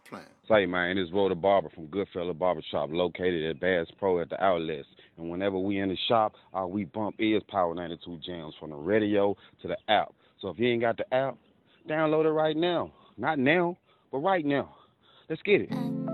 Say, man, this Rhoda Barber from Goodfella Barbershop, located at Bass Pro at the outlets. And whenever we in the shop, all we bump is Power 92 jams from the radio to the app. So if you ain't got the app, download it right now. Not now, but right now. Let's get it.